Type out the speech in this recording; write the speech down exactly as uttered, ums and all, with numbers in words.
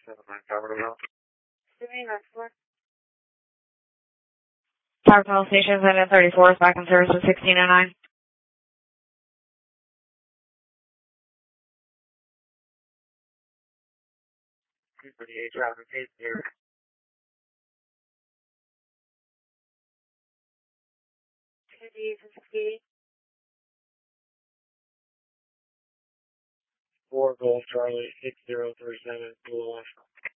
seven nine Tower Road. City next floor. Tower Tunnel Station, seven thirty-four, is back in service at sixteen oh nine. two thirty-eight traffic, eight zero. two D fifty. four Gold Charlie, six zero three seven, Blue Alaska.